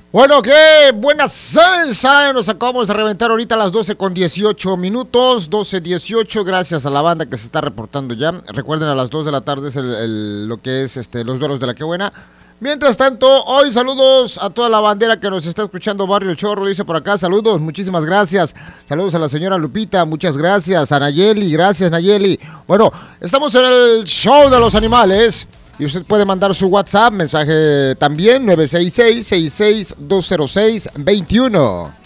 Bueno, qué buena salsa. Nos acabamos de reventar ahorita a las 12:18, 12:18. Gracias a la banda que se está reportando ya. Recuerden, a las 2 de la tarde es lo que es los duelos de la que buena. Mientras tanto, hoy saludos a toda la bandera que nos está escuchando. Barrio El Chorro dice por acá, saludos, muchísimas gracias. Saludos a la señora Lupita, muchas gracias. A Nayeli, gracias Nayeli. Bueno, estamos en el show de los animales. Y usted puede mandar su WhatsApp, mensaje también, 966-66206-21.